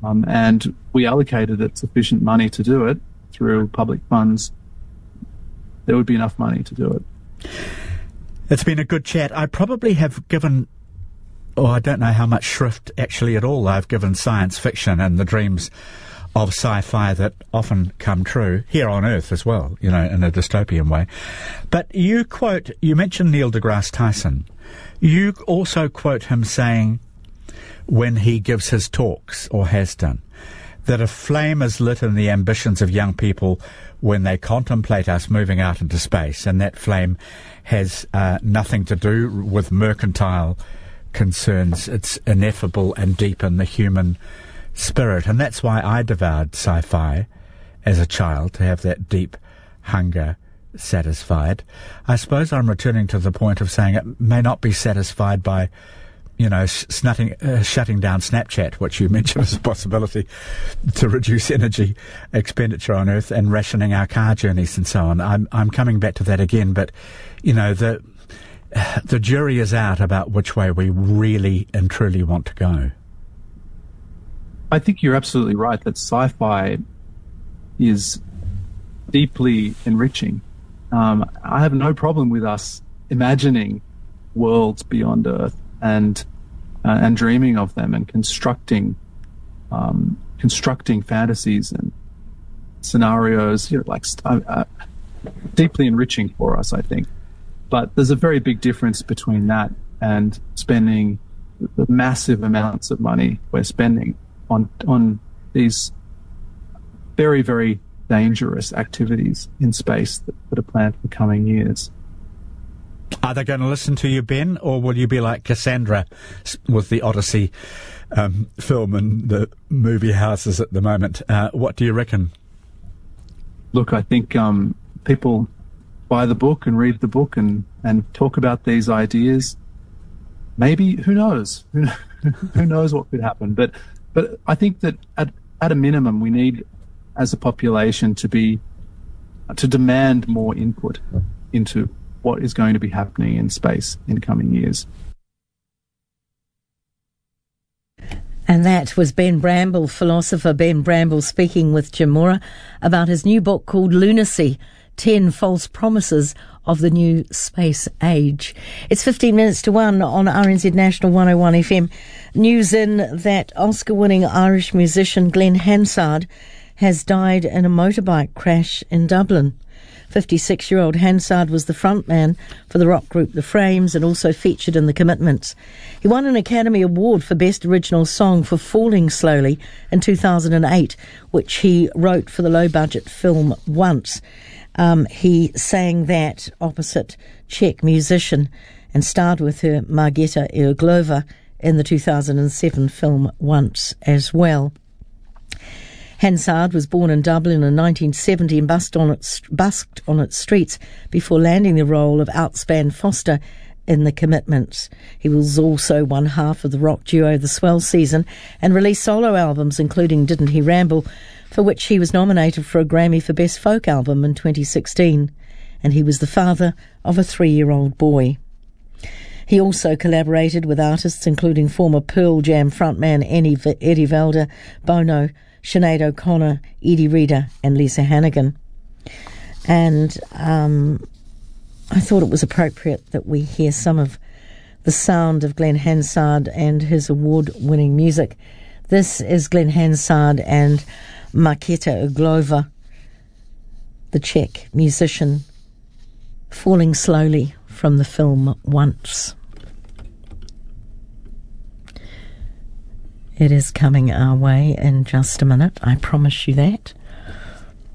and we allocated it sufficient money to do it through public funds, there would be enough money to do it. It's been a good chat. I probably have given, I don't know how much shrift actually at all I've given science fiction and the dreams of sci-fi that often come true here on Earth as well, in a dystopian way. But you mentioned Neil deGrasse Tyson. You also quote him saying, when he gives his talks, or has done, that a flame is lit in the ambitions of young people when they contemplate us moving out into space, and that flame has nothing to do with mercantile concerns. It's ineffable and deep in the human spirit, and that's why I devoured sci-fi as a child, to have that deep hunger satisfied. I suppose I'm returning to the point of saying it may not be satisfied by shutting down Snapchat, which you mentioned as a possibility to reduce energy expenditure on Earth, and rationing our car journeys and so on. I'm coming back to that again, but the jury is out about which way we really and truly want to go. I think you're absolutely right that sci-fi is deeply enriching. I have no problem with us imagining worlds beyond Earth and dreaming of them and constructing fantasies and scenarios, deeply enriching for us, I think. But there's a very big difference between that and spending the massive amounts of money we're spending on these very, very dangerous activities in space that are planned for the coming years. Are they going to listen to you, Ben, or will you be like Cassandra with the Odyssey film and the movie houses at the moment? What do you reckon? Look, I think people buy the book and read the book and talk about these ideas. Maybe, who knows? Who knows what could happen? But I think that at a minimum, we need, as a population, to demand more input into what is going to be happening in space in coming years. And that was Ben Bramble, philosopher Ben Bramble, speaking with Jim Mora about his new book called Lunacy, 10 False Promises of the New Space Age. It's 15 minutes to 1 on RNZ National 101 FM. News in that Oscar-winning Irish musician Glenn Hansard has died in a motorbike crash in Dublin. 56-year-old Hansard was the frontman for the rock group The Frames and also featured in The Commitments. He won an Academy Award for Best Original Song for Falling Slowly in 2008, which he wrote for the low-budget film Once. He sang that opposite Czech musician and starred with her, Margita Irglova, in the 2007 film Once as well. Hansard was born in Dublin in 1970 and busked on its streets before landing the role of Outspan Foster in The Commitments. He was also one half of the rock duo The Swell Season and released solo albums including Didn't He Ramble, for which he was nominated for a Grammy for Best Folk Album in 2016. And he was the father of a 3-year-old boy. He also collaborated with artists including former Pearl Jam frontman Eddie Vedder, Bono, Sinead O'Connor, Edie Reader and Lisa Hannigan. And I thought it was appropriate that we hear some of the sound of Glenn Hansard and his award-winning music. This is Glenn Hansard and Marketa Irglova, the Czech musician, Falling Slowly from the film Once. It is coming our way in just a minute, I promise you that.